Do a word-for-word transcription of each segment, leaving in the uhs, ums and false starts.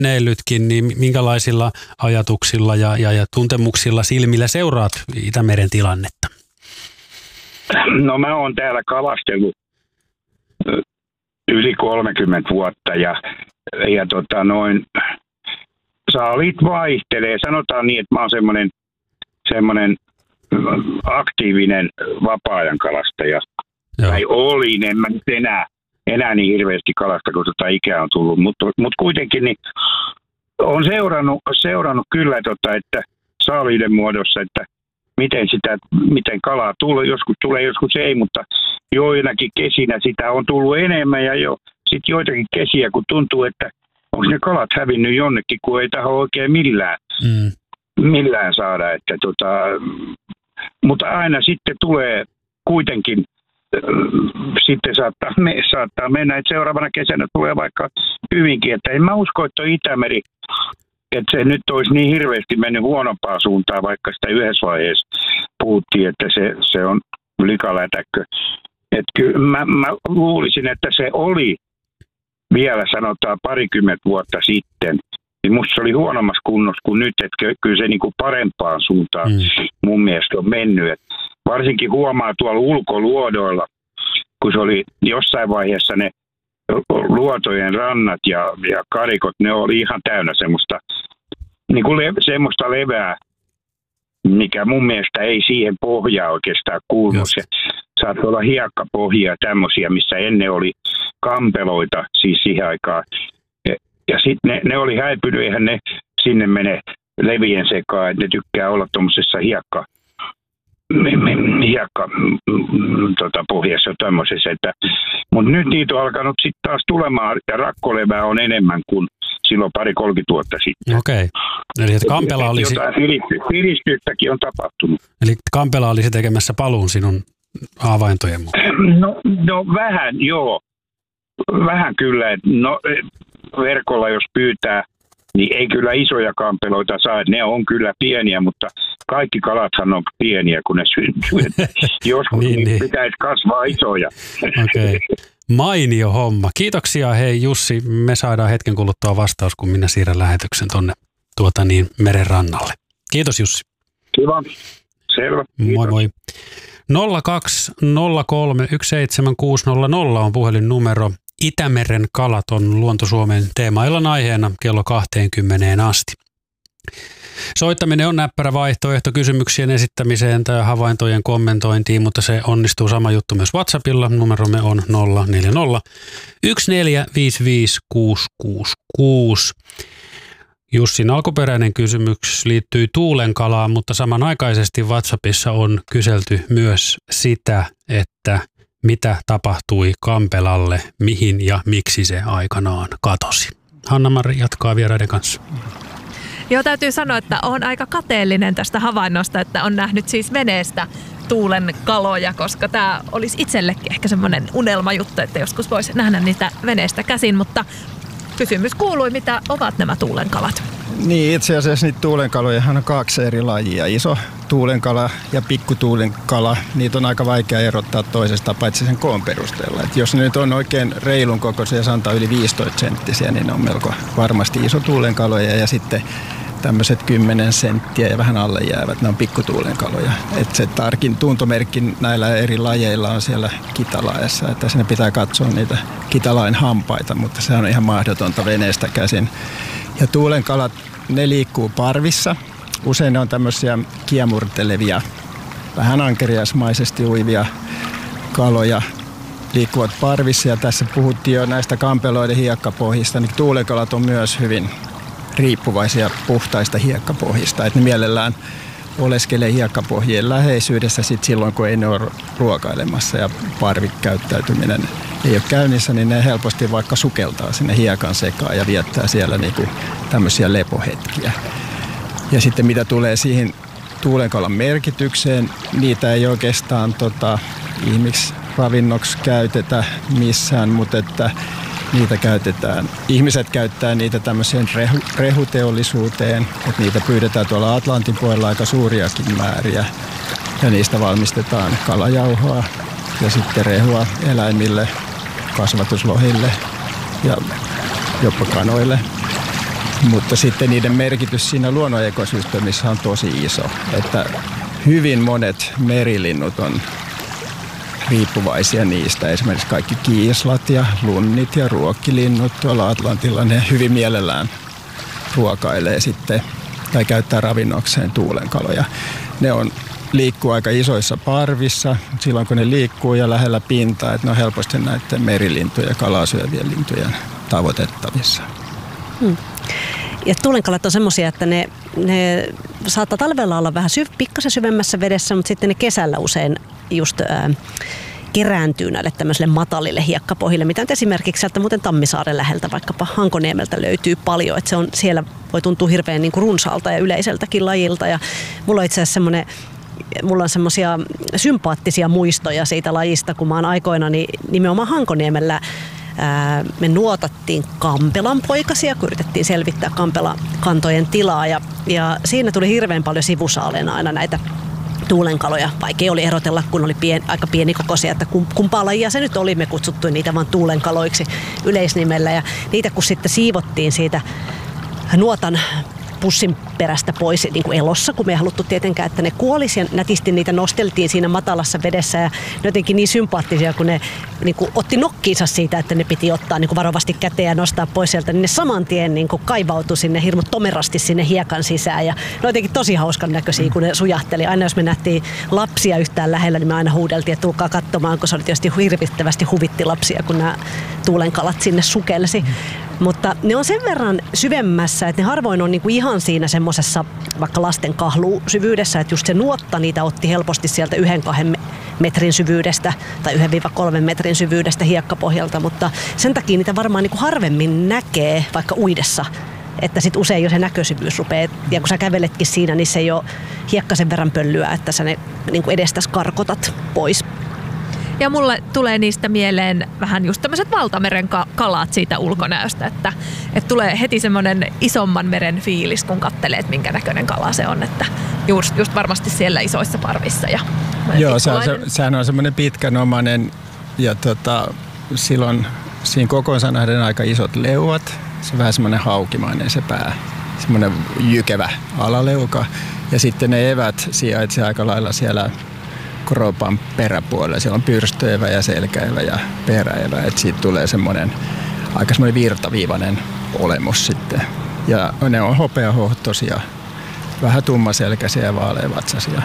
menneillytkin, niin minkälaisilla ajatuksilla ja, ja, ja tuntemuksilla silmillä seuraat Itämeren tilannetta? No mä oon täällä kalastellut yli kolmekymmentä vuotta ja, ja tota noin, saalit vaihtelee. Sanotaan niin, että mä oon semmoinen semmoinen aktiivinen vapaa-ajan kalastaja. Joo. Tai olin, en mä nyt enää, enää niin hirveästi kalasta, kun tota ikää on tullut, mutta mut kuitenkin niin on seurannut, seurannut kyllä, tota, että saaliiden muodossa, että miten sitä, miten kalaa tulee, joskus tulee, joskus ei, mutta joinakin kesinä sitä on tullut enemmän ja jo sitten joitakin kesiä, kun tuntuu, että onko ne kalat hävinnyt jonnekin, kun ei taho oikein millään, mm. millään saada, että tota, mutta aina sitten tulee kuitenkin, sitten saattaa, me, saattaa mennä, että seuraavana kesänä tulee vaikka hyvinkin, että en mä usko, että Itämeri, että se nyt olisi niin hirveästi mennyt huonompaa suuntaan, vaikka sitä yhdessä vaiheessa puhuttiin, että se, se on likalätäkkö. Että kyllä mä, mä luulisin, että se oli vielä sanotaan parikymmentä vuotta sitten, niin musta se oli huonommassa kunnossa kuin nyt, että kyllä se niin kuin parempaan suuntaan mm. mun mielestä on mennyt. Et varsinkin huomaa tuolla ulkoluodoilla, kun se oli jossain vaiheessa ne luotojen rannat ja, ja karikot, ne oli ihan täynnä semmoista, niin kuin le, semmoista levää, mikä mun mielestä ei siihen pohjaa oikeastaan kuulunut. Se saattoi olla hiekkapohjia tämmöisiä, missä ennen oli kampeloita, siis siihen aikaan. Ja, ja sitten ne, ne oli häipynyt, eihän ne sinne mene levien sekaan, että ne tykkää olla tuommoisessa hiekka, hiekka tota, pohjassa ja tämmöisessä. Mutta nyt niitä on alkanut sitten taas tulemaan, ja rakkolevää on enemmän kuin silloin pari kolmekymmentä vuotta sitten. Okei. Eli että Kampela olisi... Jotain piristystäkin on tapahtunut. Eli Kampela olisi tekemässä paluun sinun havaintojen mukaan. No, no vähän, joo. Vähän kyllä. No, verkolla jos pyytää, niin ei kyllä isoja kampeloita saa. Ne on kyllä pieniä, mutta kaikki kalathan on pieniä, kun ne syntyy. Joskus niin, niin. Pitäisi kasvaa isoja. Okei. Mainio homma. Kiitoksia hei Jussi. Me saadaan hetken kuluttua vastaus, kun minä siirrän lähetyksen tonne tuota niin meren rannalle. Kiitos Jussi. Kiva. Selvä. Kiitos. Moi moi. nolla kaksi nolla kolme yksi seitsemän kuusi nolla nolla on puhelinnumero. Itämeren kalat on Luonto Suomen teemaillan aiheena kello kaksikymmentä asti. Soittaminen on näppärä vaihtoehto kysymyksien esittämiseen tai havaintojen kommentointiin, mutta se onnistuu sama juttu myös WhatsAppilla. Numeromme on nolla neljä nolla yksi neljä viisi viisi kuusi kuusi kuusi. Jussin alkuperäinen kysymys liittyy tuulenkalaan, mutta samanaikaisesti WhatsAppissa on kyselty myös sitä, että mitä tapahtui Kampelalle, mihin ja miksi se aikanaan katosi. Hanna-Mari jatkaa vieraiden kanssa. Joo, täytyy sanoa, että olen aika kateellinen tästä havainnosta, että on nähnyt siis veneestä tuulen kaloja, koska tämä olisi itsellekin ehkä semmoinen unelmajuttu, että joskus voisi nähdä niitä veneestä käsin, mutta kysymys kuului, mitä ovat nämä tuulenkalat? Niin, itse asiassa niitä tuulenkalojahan on kaksi eri lajia. Iso tuulenkala ja pikkutuulenkala, niitä on aika vaikea erottaa toisesta paitsi sen koon perusteella. Et jos ne nyt on oikein reilun kokoisia, sanotaan yli viisitoista senttisiä, niin ne on melko varmasti iso tuulenkaloja ja sitten tämmöiset kymmenen senttiä ja vähän alle jäävät, ne on pikkutuulenkaloja. Et se tarkin tuntomerkki näillä eri lajeilla on siellä kitalaessa, että sinne pitää katsoa niitä kitalain hampaita, mutta se on ihan mahdotonta veneestä käsin. Ja tuulenkalat, ne liikkuu parvissa. Usein ne on tämmöisiä kiemurtelevia, vähän ankeriaismaisesti uivia kaloja liikkuvat parvissa. Ja tässä puhuttiin jo näistä kampeloiden hiekkapohjista, niin tuulenkalat on myös hyvin riippuvaisia puhtaista hiekkapohjista. Että ne mielellään oleskelee hiekkapohjien läheisyydessä sit silloin, kun ei ne ole ruokailemassa ja parvikäyttäytyminen ei ole käynnissä, niin ne helposti vaikka sukeltaa sinne hiekan sekaan ja viettää siellä niinku tämmöisiä lepohetkiä. Ja sitten mitä tulee siihen tuulenkalan merkitykseen, niitä ei oikeastaan tota, ihmisravinnoksi käytetä missään, mutta että niitä käytetään. Ihmiset käyttää niitä tämmöiseen rehu, rehuteollisuuteen, että niitä pyydetään tuolla Atlantin puolella aika suuriakin määriä ja niistä valmistetaan kalajauhoa ja sitten rehua eläimille, kasvatuslohille ja jopa kanoille. Mutta sitten niiden merkitys siinä luonnonekosysteemissä on tosi iso. Että hyvin monet merilinnut on riippuvaisia niistä. Esimerkiksi kaikki kiislat ja lunnit ja ruokkilinnut tuolla Atlantilla, ne hyvin mielellään ruokailee sitten tai käyttää ravinnokseen tuulenkaloja. Ne on, liikkuu aika isoissa parvissa silloin, kun ne liikkuu ja lähellä pintaa, että ne on helposti näiden merilintujen ja kalaa syövien lintujen tavoitettavissa. Hmm. Ja tuulenkalat on semmoisia, että ne, ne saattaa talvella olla vähän syv, pikkasen syvemmässä vedessä, mutta sitten ne kesällä usein just ää, kerääntyy näille tämmöisille matalille hiekkapohjille, mitä nyt esimerkiksi sieltä muuten Tammisaaren läheltä, vaikkapa Hankoniemeltä löytyy paljon, että se on siellä voi tuntua hirveän niin kuin runsaalta ja yleiseltäkin lajilta. Ja mulla on itse asiassa semmoinen Mulla on semmoisia sympaattisia muistoja siitä lajista, kun mä oon aikoinani nimenomaan Hankoniemellä ää, me nuotattiin kampelan poikasia, kun yritettiin selvittää kampelakantojen tilaa ja, ja siinä tuli hirveän paljon sivusaaleena aina näitä tuulenkaloja. Vaikea oli erotella, kun oli pien, aika pienikokoisia, että kumpaa lajia se nyt oli. Me kutsuttiin niitä vaan tuulenkaloiksi yleisnimellä ja niitä kun sitten siivottiin siitä nuotan pussin perästä pois niin kuin elossa, kun me ei haluttu tietenkään, että ne kuolisi ja nätisti niitä nosteltiin siinä matalassa vedessä ja ne jotenkin niin sympaattisia, kun ne niin kuin otti nokkiinsa siitä, että ne piti ottaa niin kuin varovasti käteen ja nostaa pois sieltä, niin ne saman tien niin kuin kaivautui sinne hirmu tomerasti sinne hiekan sisään ja ne jotenkin tosi hauskan näköisiä, kun ne sujahteli. Aina jos me nähtiin lapsia yhtään lähellä, niin me aina huudeltiin, että tulkaa katsomaan, kun se oli tietysti hirvittävästi huvitti lapsia, kun nämä tuulenkalat sinne sukelsi. Mutta ne on sen verran syvemmässä, että ne harvoin on niinku ihan siinä semmoisessa vaikka lasten kahlusyvyydessä, että just se nuotta niitä otti helposti sieltä yhden kahden metrin syvyydestä tai yhden kolmen metrin syvyydestä hiekkapohjalta, mutta sen takia niitä varmaan niinku harvemmin näkee vaikka uidessa, että sit usein jo se näkösyvyys rupeaa, ja kun sä käveletkin siinä, niin se ei ole hiekkasen verran pöllyä, että sä ne niinku edestäs karkotat pois. Ja mulle tulee niistä mieleen vähän just tämmöiset valtameren kalat siitä ulkonäöstä, että, että tulee heti semmoinen isomman meren fiilis, kun katselee, että minkä näköinen kala se on, että just, just varmasti siellä isoissa parvissa. Ja joo, se on, se, sehän on semmoinen pitkänomainen ja tota, silloin siinä kokoonsa nähden aika isot leuat, se on vähän semmoinen haukimainen se pää, semmoinen jykevä alaleuka ja sitten ne evät sijaitsee aika lailla siellä kropan peräpuolella. Siellä on pyrstöevä ja selkäevä ja peräevä. Et siitä tulee semmoinen aika semmoinen virtaviivainen olemus sitten. Ja ne on hopeahohtoisia, vähän tummaselkäisiä ja vaaleavatsaisia,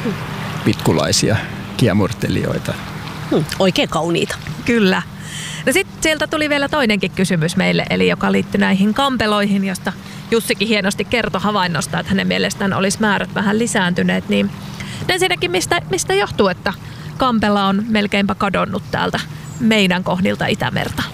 pitkulaisia kiemurtelijoita. Hmm, oikein kauniita. Kyllä. No sitten sieltä tuli vielä toinenkin kysymys meille, eli joka liittyi näihin kampeloihin, josta Jussikin hienosti kertoi havainnosta, että hänen mielestään olisi määrät vähän lisääntyneet, niin ensinnäkin mistä, mistä johtuu, että kampela on melkeinpä kadonnut täältä meidän kohdilta Itämerta?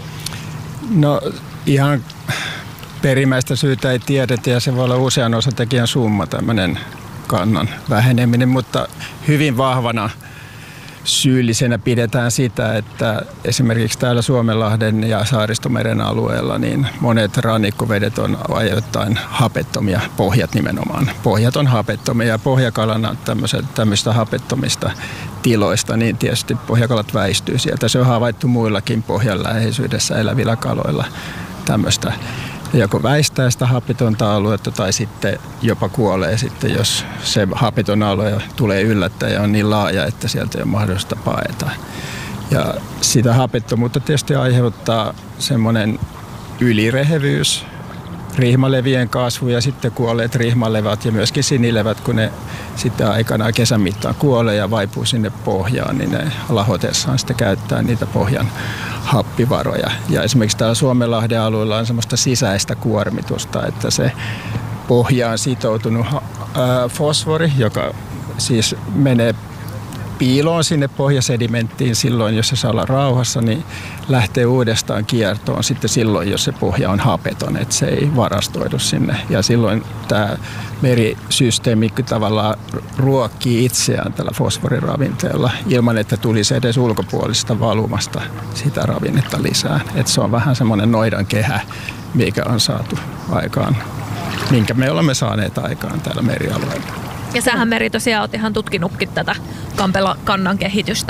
No ihan perimmäistä syytä ei tiedetä ja se voi olla usean osatekijän summa tämmöinen kannan väheneminen, mutta hyvin vahvana syyllisenä pidetään sitä, että esimerkiksi täällä Suomenlahden ja Saaristomeren alueella niin monet rannikkovedet on ajoittain hapettomia, pohjat nimenomaan. Pohjat on hapettomia ja pohjakalana tämmöistä hapettomista tiloista, niin tietysti pohjakalat väistyy sieltä. Se on havaittu muillakin pohjan läheisyydessä elävillä kaloilla tämmöistä. Joko väistää sitä hapetonta aluetta tai sitten jopa kuolee sitten, jos se hapeton alue tulee yllättäen ja on niin laaja, että sieltä ei ole mahdollista paeta. Ja sitä hapettomuutta tietysti aiheuttaa semmoinen ylirehevyys, rihmalevien kasvu ja sitten kuolleet rihmalevät ja myöskin sinilevät, kun ne sitten aikanaan kesän mittaan kuolee ja vaipuu sinne pohjaan, niin ne lahotessaan sitten käyttää niitä pohjan happivaroja. Ja esimerkiksi täällä Suomenlahden alueella on semmoista sisäistä kuormitusta, että se pohjaan sitoutunut ää, fosfori, joka siis menee piiloon sinne pohjasedimenttiin silloin, jos se saa olla rauhassa, niin lähtee uudestaan kiertoon sitten silloin, jos se pohja on hapeton, että se ei varastoidu sinne. Ja silloin tämä merisysteemi tavallaan ruokkii itseään tällä fosforiravinteella ilman, että tulisi edes ulkopuolista valumasta sitä ravinnetta lisää. Että se on vähän semmoinen noidan kehä, mikä on saatu aikaan, minkä me olemme saaneet aikaan täällä merialueella. Ja sähän Meri tosiaan oot ihan tutkinutkin tätä kampelakannan kehitystä.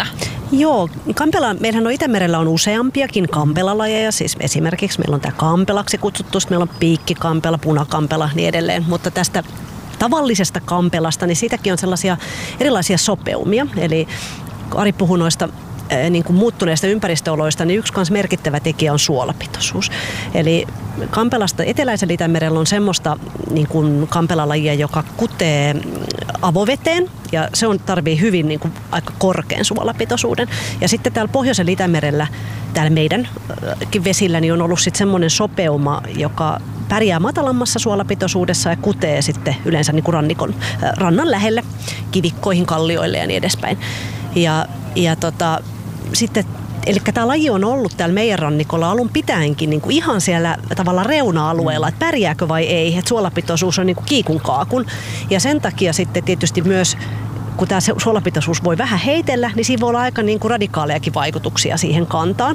Joo, kampela, meillähän on Itämerellä on useampiakin kampelalajeja, siis esimerkiksi meillä on tämä kampelaksi kutsuttu, meillä on piikkikampela, punakampela niin edelleen, mutta tästä tavallisesta kampelasta, niin siitäkin on sellaisia erilaisia sopeumia, eli Ari puhui noista niin kuin muuttuneista ympäristöoloista, niin yksi kans merkittävä tekijä on suolapitoisuus. Eli kampelasta eteläisellä Itämerellä on semmoista niin kuin kampelalajia, joka kutee avoveteen, ja se on, tarvii hyvin niin kuin, aika korkean suolapitoisuuden. Ja sitten täällä pohjoisella Itämerellä, täällä meidän vesillä, niin on ollut sitten semmoinen sopeuma, joka pärjää matalammassa suolapitoisuudessa ja kutee sitten yleensä niin kuin rannikon, rannan lähelle, kivikkoihin, kallioille ja niin edespäin. Ja, ja tota, sitten, eli tämä laji on ollut täällä meidän rannikolla alun pitäenkin niin kuin ihan siellä tavallaan reuna-alueella, että pärjääkö vai ei, että suolapitoisuus on niin kuin kiikun kaakun. Ja sen takia sitten tietysti myös, kun tämä suolapitoisuus voi vähän heitellä, niin siinä voi olla aika niin kuin radikaalejakin vaikutuksia siihen kantaan.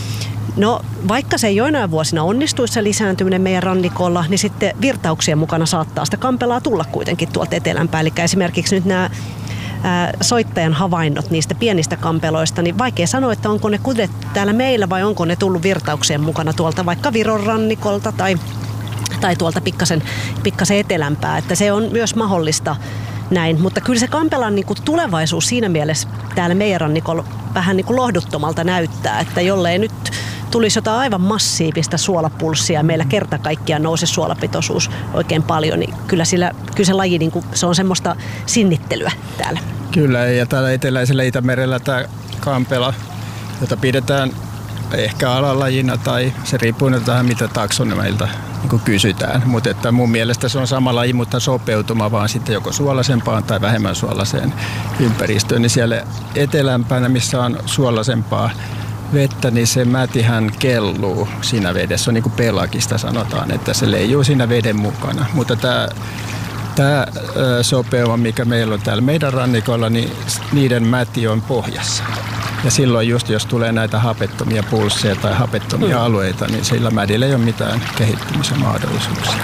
No, vaikka se ei joinain vuosina onnistuisi se lisääntyminen meidän rannikolla, niin sitten virtauksien mukana saattaa sitä kampelaa tulla kuitenkin tuolta etelämpää. Eli esimerkiksi nyt nämä soittajan havainnot niistä pienistä kampeloista, niin vaikea sanoa, että onko ne kudettu täällä meillä vai onko ne tullut virtauksien mukana tuolta vaikka Viron rannikolta tai, tai tuolta pikkasen, pikkasen etelämpää. Että se on myös mahdollista näin, mutta kyllä se kampelan niin kuin tulevaisuus siinä mielessä täällä meidän rannikolla vähän niin kuin lohduttomalta näyttää, että jollei nyt tulisi jotain aivan massiivista suolapulssia ja meillä kerta kaikkiaan nousisi suolapitoisuus oikein paljon, niin kyllä, sillä, kyllä se laji niin kuin, se on semmoista sinnittelyä täällä. Kyllä, ja täällä eteläisellä Itämerellä tämä kampela, jota pidetään ehkä alalajina tai se riippuu nyt tähän, mitä taksonomilta niin kysytään. Mutta että mun mielestä se on sama laji, mutta sopeutuma vaan sitten joko suolaisempaan tai vähemmän suolaiseen ympäristöön. Niin siellä etelämpänä, missä on suolaisempaa vettä, niin se mätihän kelluu siinä vedessä. Se on niin kuin pelakista sanotaan, että se leijuu siinä veden mukana. Mutta tämä Tämä sopeuma, mikä meillä on täällä meidän rannikolla, niin niiden mäti on pohjassa. Ja silloin just jos tulee näitä hapettomia pulsseja tai hapettomia mm. alueita, niin sillä mädillä ei ole mitään kehittymisen mahdollisuuksia.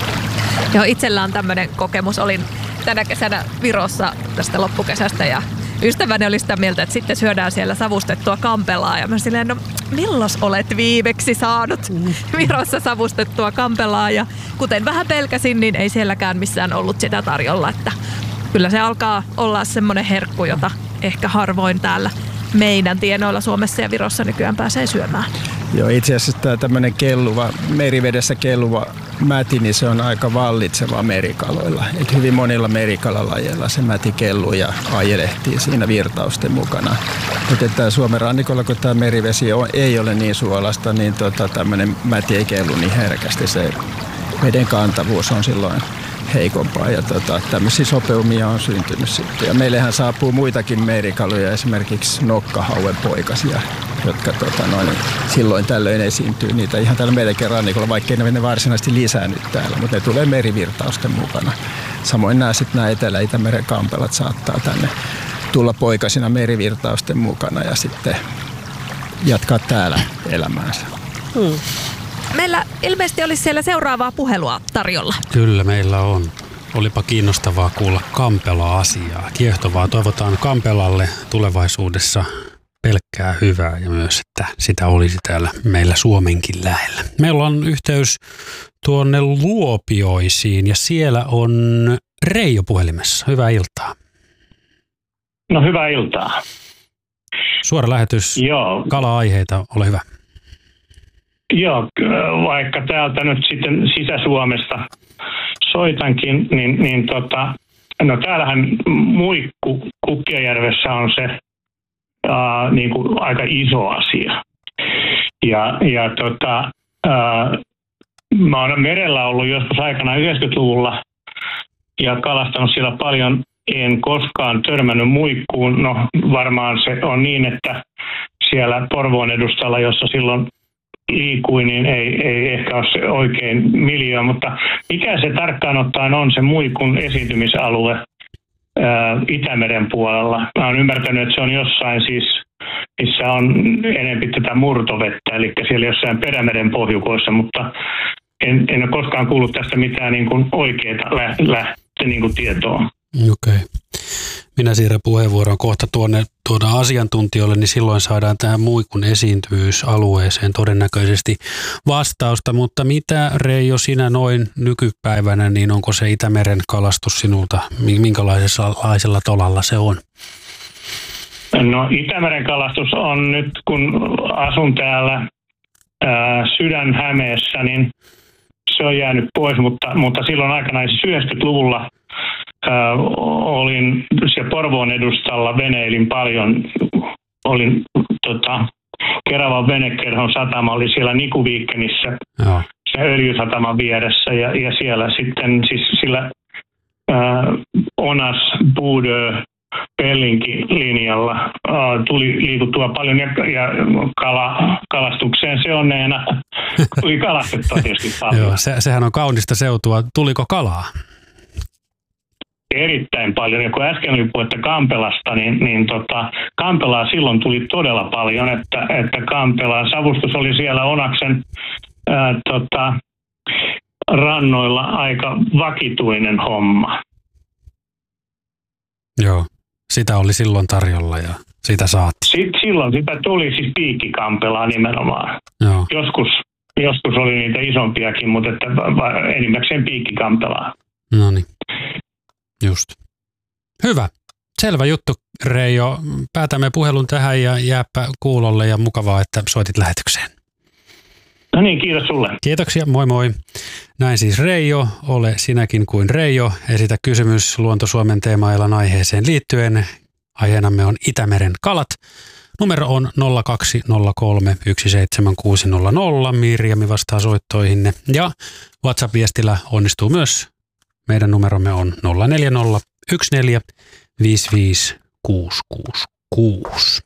Joo, itsellä on tämmöinen kokemus. Olin tänä kesänä Virossa tästä loppukesästä ja ystäväni oli sitä mieltä, että sitten syödään siellä savustettua kampelaa. Ja mä silleen, no milloin olet viimeksi saanut Virossa savustettua kampelaa? Ja kuten vähän pelkäsin, niin ei sielläkään missään ollut sitä tarjolla. Että kyllä se alkaa olla semmoinen herkku, jota ehkä harvoin täällä meidän tienoilla Suomessa ja Virossa nykyään pääsee syömään. Joo, itse asiassa tämä tämmöinen kelluva, merivedessä kelluva mäti, niin se on aika vallitseva merikaloilla. Et hyvin monilla merikalalajeilla se mäti kelluu ja ajelehtii siinä virtausten mukana. Mutta että Suomen rannikolla, kun tämä merivesi on, ei ole niin suolasta, niin tota, tämmöinen mäti ei kellu niin herkästi. Se veden kantavuus on silloin heikompaa ja tota, tämmöisiä sopeumia on syntynyt sitten. Ja meillähän saapuu muitakin merikaloja, esimerkiksi nokkahauen poikasia, jotka tota, noin, silloin tällöin esiintyy niitä ihan täällä meidänkin rannikolla, vaikkei ne varsinaisesti lisää nyt täällä, mutta ne tulee merivirtausten mukana. Samoin nämä, sit nämä Etelä-Itämeren kampelat saattaa tänne tulla poikasina merivirtausten mukana ja sitten jatkaa täällä elämäänsä. Hmm. Meillä ilmeisesti olisi siellä seuraavaa puhelua tarjolla. Kyllä meillä on. Olipa kiinnostavaa kuulla Kampela-asiaa. Kiehtovaa. Toivotaan Kampelalle tulevaisuudessa pelkkää hyvää ja myös, että sitä olisi täällä meillä Suomenkin lähellä. Meillä on yhteys tuonne Luopioisiin ja siellä on Reijo puhelimessa. Hyvää iltaa. No hyvää iltaa. Suora lähetys. Joo. Kala-aiheita, ole hyvä. Joo, vaikka täältä nyt sitten Sisä-Suomesta soitankin, niin, niin tota, no täällähän muikku Kukkiajärvessä on se ää, niin kuin aika iso asia. Ja, ja tota, ää, mä oon merellä ollut joskus aikana yhdeksänkymmentäluvulla ja kalastanut siellä paljon. En koskaan törmännyt muikkuun. No varmaan se on niin, että siellä Porvoon edustalla, jossa silloin liikui, niin ei, ei ehkä ole se oikein miljoona, mutta mikä se tarkkaan ottaen on se muikun esiintymisalue ää, Itämeren puolella? Mä oon ymmärtänyt, että se on jossain siis, missä on enemmän tätä murtovettä, eli siellä jossain Perämeren pohjukoissa, mutta en, en ole koskaan kuullut tästä mitään niin kuin oikeaa lä- lähtö niin kuin tietoa. Okei. Minä siirrän puheenvuoron kohta tuonne tuoda asiantuntijoille, niin silloin saadaan tähän muikun esiintyvyysalueeseen todennäköisesti vastausta. Mutta mitä, Reijo, sinä noin nykypäivänä, niin onko se Itämeren kalastus sinulta, minkälaisella tolalla se on? No Itämeren kalastus on nyt, kun asun täällä ää, Sydän-Hämeessä, niin se on jäänyt pois, mutta, mutta silloin aikanaan siis yhdeksänkymmentäluvulla ää, olin siellä Porvoon edustalla, veneilin paljon, olin tota, Keravan venekerhon satama, oli siellä Nikuviikkenissä, Joo. se öljysataman vieressä ja, ja siellä sitten siis sillä ää, Onas, Buudö, Pellinki-linjalla uh, tuli liikuttua paljon ja, ja kala, kalastukseen seonneena tuli kalastettua tietysti paljon. Joo, se, sehän on kaunista seutua. Tuliko kalaa? Erittäin paljon. Ja kun äsken oli puhetta Kampelasta, niin, niin tota, Kampelaa silloin tuli todella paljon, että, että Kampelan savustus oli siellä Onaksen ää, tota, rannoilla aika vakituinen homma. Joo. Sitä oli silloin tarjolla ja sitä saatiin. Sitten silloin sitä tuli siis piikkikampelaa nimenomaan. Joo. Joskus, joskus oli niitä isompiakin, mutta että enimmäkseen piikkikampelaa. No niin, just. Hyvä. Selvä juttu, Reijo. Päätämme puhelun tähän ja jääpä kuulolle ja mukavaa, että soitit lähetykseen. No niin, kiitos sulle. Kiitoksia, moi moi. Näin siis Reijo, ole sinäkin kuin Reijo. Esitä kysymys Luonto Suomen teema-illan aiheeseen liittyen. Aiheenamme on Itämeren kalat. Numero on nolla kaksi nolla kolme yksi seitsemän kuusi nolla nolla. Mirjami vastaa soittoihinne. Ja WhatsApp-viestillä onnistuu myös. Meidän numeromme on nolla neljä nolla yksi neljä viisi viisi kuusi kuusi kuusi.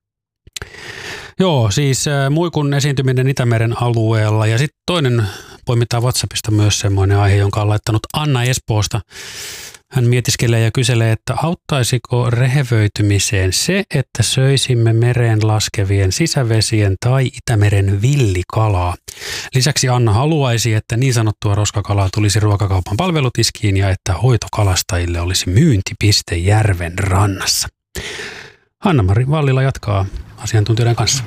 Joo, siis äh, muikun esiintyminen Itämeren alueella ja sitten toinen poimitaan WhatsAppista myös semmoinen aihe, jonka on laittanut Anna Espoosta. Hän mietiskelee ja kyselee, että auttaisiko rehevöitymiseen se, että söisimme mereen laskevien sisävesien tai Itämeren villikalaa. Lisäksi Anna haluaisi, että niin sanottua roskakalaa tulisi ruokakaupan palvelutiskiin ja että hoitokalastajille olisi myyntipiste järven rannassa. Hanna-Mari Vallila jatkaa asiantuntijoiden kanssa.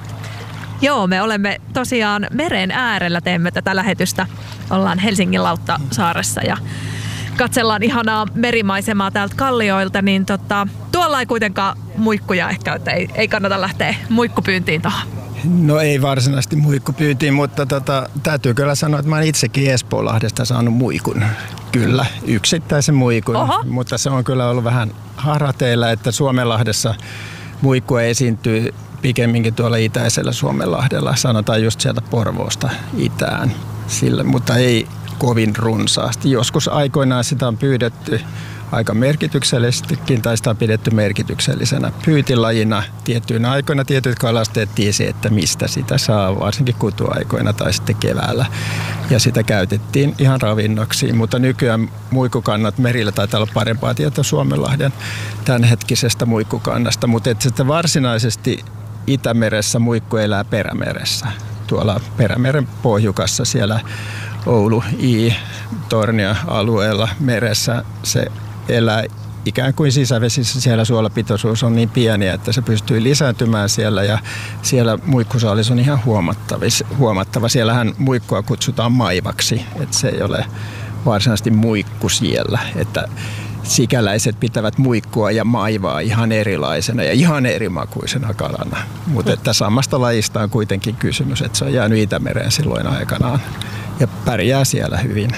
Joo, me olemme tosiaan meren äärellä, teemme tätä lähetystä. Ollaan Helsingin Lauttasaaressa ja katsellaan ihanaa merimaisemaa täältä kallioilta, niin tota, tuolla ei kuitenkaan muikkuja ehkä, että ei, ei kannata lähteä muikkupyyntiin tuohon. No ei varsinaisesti muikkupyyntiin, mutta tota, täytyy kyllä sanoa, että mä olen itsekin Espoolahdesta saanut muikun. Kyllä, yksittäisen muikun, Oho. Mutta se on kyllä ollut vähän harateilla, että Suomenlahdessa muikkua esiintyy pikemminkin tuolla itäisellä Suomenlahdella, sanotaan just sieltä Porvoosta itään, sillä, mutta ei kovin runsaasti. Joskus aikoinaan sitä on pyydetty aika merkityksellisestikin tai sitä on pidetty merkityksellisenä pyytilajina. Tiettyinä aikoina tietyt kalastajat tiesi, että mistä sitä saa, varsinkin kutuaikoina tai sitten keväällä. Ja sitä käytettiin ihan ravinnoksi, mutta nykyään muikkukannat merillä taitaa olla parempaa tietoa Suomenlahden tämänhetkisestä muikkukannasta, mutta että sitten varsinaisesti Itämeressä muikku elää perämeressä. Tuolla perämeren pohjukassa siellä Oulu, I, Tornio alueella meressä se elää ikään kuin sisävesissä. Siellä suolapitoisuus on niin pieni, että se pystyy lisääntymään siellä ja siellä muikkusaalis on ihan huomattava. Siellähän muikkua kutsutaan maivaksi, että se ei ole varsinaisesti muikku siellä, että sikäläiset pitävät muikkua ja maivaa ihan erilaisena ja ihan erimakuisena kalana. Mutta että samasta lajista on kuitenkin kysymys, että se on jäänyt Itämereen silloin aikanaan ja pärjää siellä hyvin.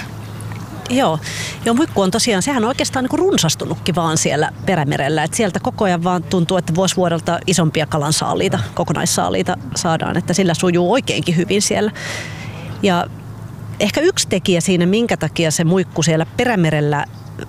Joo, Joo muikku on tosiaan, sehän on oikeastaan niin kuin runsastunutkin vaan siellä perämerellä. Et sieltä koko ajan vaan tuntuu, että vuosi vuodelta isompia kalansaaliita, kokonaissaaliita saadaan, että sillä sujuu oikeinkin hyvin siellä. Ja ehkä yksi tekijä siinä, minkä takia se muikku siellä perämerellä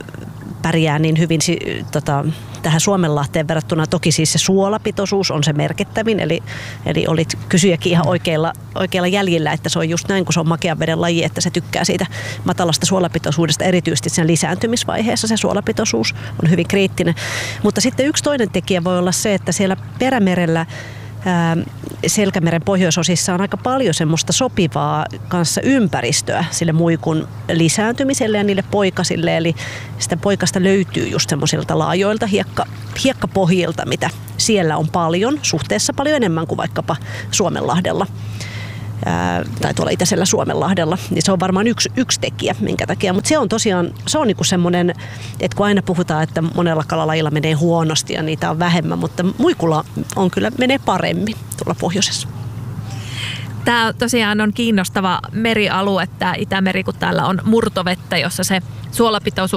pärjää niin hyvin tota, tähän Suomenlahteen verrattuna. Toki siis se suolapitoisuus on se merkittävin, eli, eli olit kysyjäkin ihan oikeilla, oikeilla jäljillä, että se on just näin, kun se on makean veden laji, että se tykkää siitä matalasta suolapitoisuudesta, erityisesti sen lisääntymisvaiheessa se suolapitoisuus on hyvin kriittinen. Mutta sitten yksi toinen tekijä voi olla se, että siellä perämerellä Selkämeren pohjoisosissa on aika paljon semmoista sopivaa kanssa ympäristöä sille muikun lisääntymiselle ja niille poikasille. Eli sitä poikasta löytyy just semmoisilta laajoilta hiekka, hiekkapohjilta, mitä siellä on paljon, suhteessa paljon enemmän kuin vaikkapa Suomenlahdella. Ää, tai tuolla itäisellä Suomenlahdella, niin se on varmaan yksi, yksi tekijä, minkä takia. Mutta se on tosiaan, se on niinku semmoinen, että kun aina puhutaan, että monella kalalajilla menee huonosti ja niitä on vähemmän, mutta muikulla on kyllä, menee paremmin tuolla pohjoisessa. Tämä tosiaan on kiinnostava merialue, tämä Itämeri, kun täällä on murtovettä, jossa se suolapitoisuus